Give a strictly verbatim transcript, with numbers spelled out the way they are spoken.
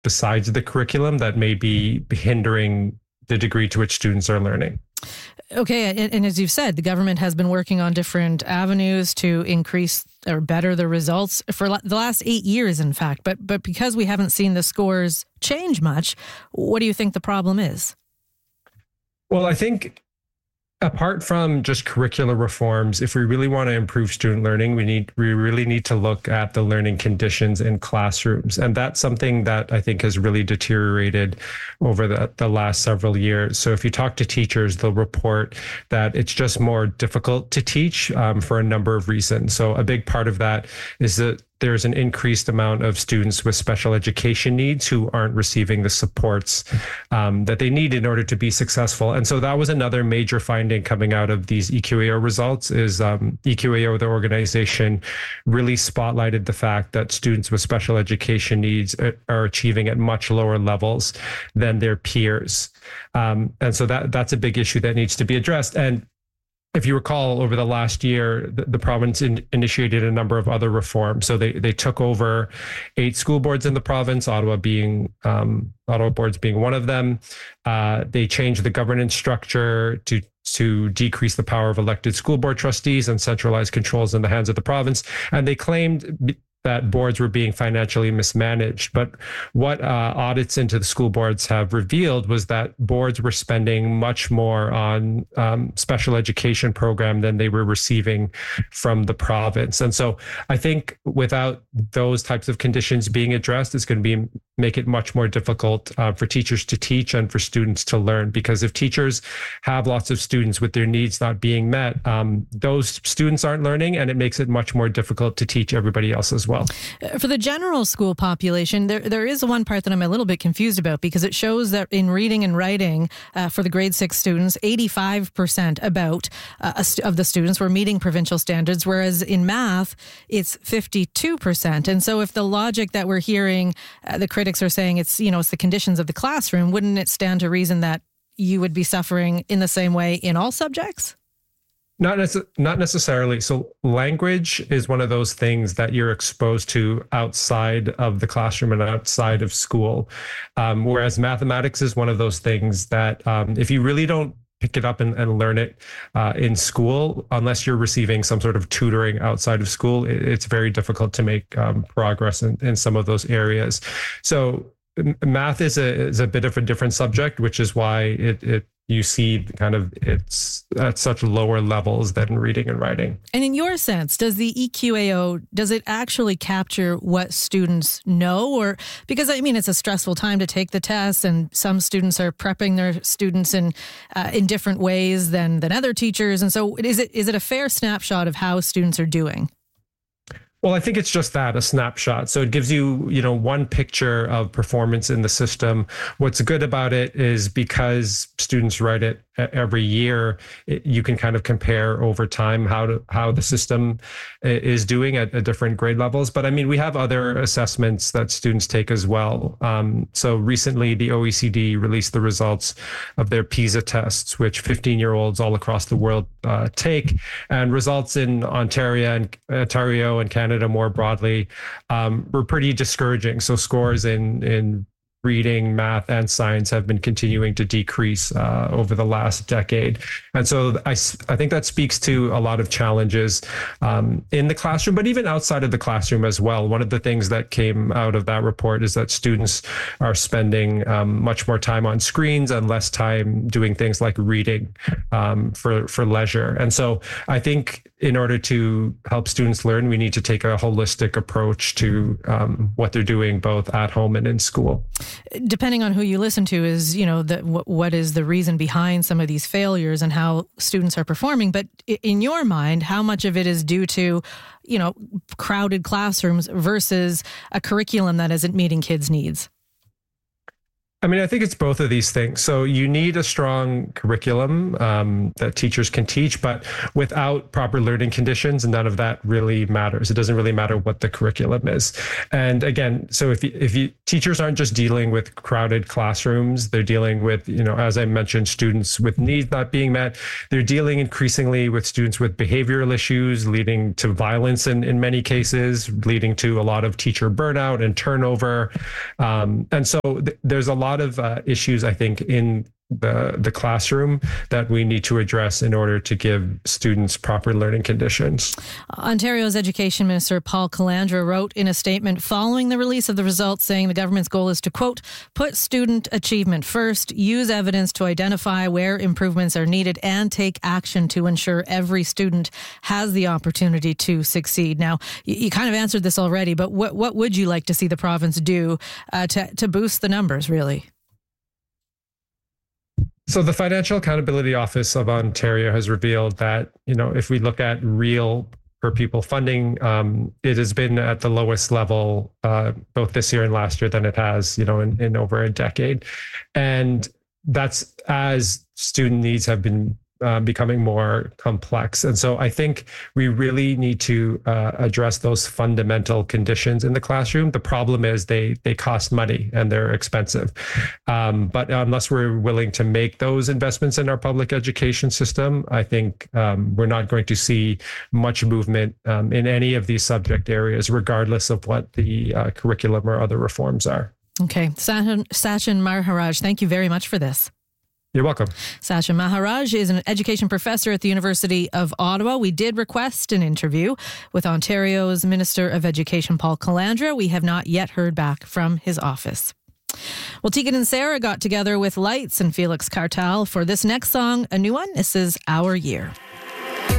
besides the curriculum that may be hindering the degree to which students are learning. Okay, and, and as you've said, the government has been working on different avenues to increase or better the results for the last eight years, in fact. But but because we haven't seen the scores change much, what do you think the problem is? Well, I think apart from just curricular reforms, if we really want to improve student learning, we need we really need to look at the learning conditions in classrooms. And that's something that I think has really deteriorated over the, the last several years. So if you talk to teachers, they'll report that it's just more difficult to teach um, for a number of reasons. So a big part of that is that there's an increased amount of students with special education needs who aren't receiving the supports um, that they need in order to be successful. And so that was another major finding coming out of these E Q A O results is um, E Q A O, the organization, really spotlighted the fact that students with special education needs are achieving at much lower levels than their peers. Um, and so that that's a big issue that needs to be addressed. And if you recall, over the last year, the, the province in, initiated a number of other reforms. So they they took over eight school boards in the province, Ottawa being um, Ottawa boards being one of them. Uh, they changed the governance structure to to decrease the power of elected school board trustees and centralize controls in the hands of the province. And they claimed that boards were being financially mismanaged. But what uh, audits into the school boards have revealed was that boards were spending much more on um, special education program than they were receiving from the province. And so I think without those types of conditions being addressed, it's going to be make it much more difficult uh, for teachers to teach and for students to learn. Because if teachers have lots of students with their needs not being met, um, those students aren't learning, and it makes it much more difficult to teach everybody else as well. Well. For the general school population, there there is one part that I'm a little bit confused about, because it shows that in reading and writing uh, for the grade six students, eighty-five percent about uh, of the students were meeting provincial standards, whereas in math, it's fifty-two percent. And so if the logic that we're hearing, uh, the critics are saying it's, you know, it's the conditions of the classroom, wouldn't it stand to reason that you would be suffering in the same way in all subjects? Not nece- not necessarily. So language is one of those things that you're exposed to outside of the classroom and outside of school. Um, whereas mathematics is one of those things that um, if you really don't pick it up and, and learn it uh, in school, unless you're receiving some sort of tutoring outside of school, it, it's very difficult to make um, progress in, in some of those areas. So math is a is a bit of a different subject, which is why it it you see kind of it's at such lower levels than reading and writing. And in your sense, does the E Q A O, does it actually capture what students know? Or because, I mean, it's a stressful time to take the test, and some students are prepping their students in uh, in different ways than than other teachers. And so is it is it a fair snapshot of how students are doing? Well, I think it's just that, a snapshot. So it gives you, you know, one picture of performance in the system. What's good about it is because students write it every year, it, you can kind of compare over time how to, how the system is doing at, at different grade levels. But I mean, we have other assessments that students take as well. Um, so recently, the O E C D released the results of their PISA tests, which fifteen-year-olds all across the world uh, take, and results in Ontario and Ontario and Canada more broadly um, were pretty discouraging. So scores in in reading, math, and science have been continuing to decrease uh, over the last decade. And so I, I think that speaks to a lot of challenges um, in the classroom, but even outside of the classroom as well. One of the things that came out of that report is that students are spending um, much more time on screens and less time doing things like reading um, for, for leisure. And so I think in order to help students learn, we need to take a holistic approach to um, what they're doing both at home and in school. Depending on who you listen to is, you know, the, what, what is the reason behind some of these failures and how students are performing. But in your mind, how much of it is due to, you know, crowded classrooms versus a curriculum that isn't meeting kids' needs? I mean, I think it's both of these things. So you need a strong curriculum um, that teachers can teach, but without proper learning conditions, none of that really matters. It doesn't really matter what the curriculum is. And again, so if you, if you teachers aren't just dealing with crowded classrooms, they're dealing with, you know, as I mentioned, students with needs not being met. They're dealing increasingly with students with behavioral issues, leading to violence in, in many cases, leading to a lot of teacher burnout and turnover. Um, and so th- there's a lot of uh, issues, I think, in the the classroom that we need to address in order to give students proper learning conditions. Ontario's Education Minister Paul Calandra wrote in a statement following the release of the results, saying the government's goal is to, quote, put student achievement first, use evidence to identify where improvements are needed, and take action to ensure every student has the opportunity to succeed. Now, you, you kind of answered this already, but what what would you like to see the province do uh, to to boost the numbers, really? So the Financial Accountability Office of Ontario has revealed that, you know, if we look at real per pupil funding, um, it has been at the lowest level uh, both this year and last year than it has, you know, in, in over a decade. And that's as student needs have been Uh, becoming more complex. And so I think we really need to uh, address those fundamental conditions in the classroom. The problem is they they cost money and they're expensive. Um, but unless we're willing to make those investments in our public education system, I think um, we're not going to see much movement um, in any of these subject areas, regardless of what the uh, curriculum or other reforms are. Okay. Sachin, Sachin Maharaj, thank you very much for this. You're welcome. Sachin Maharaj is an education professor at the University of Ottawa. We did request an interview with Ontario's Minister of Education, Paul Calandra. We have not yet heard back from his office. Well, Tegan and Sarah got together with Lights and Felix Cartal for this next song, a new one. This is Our Year.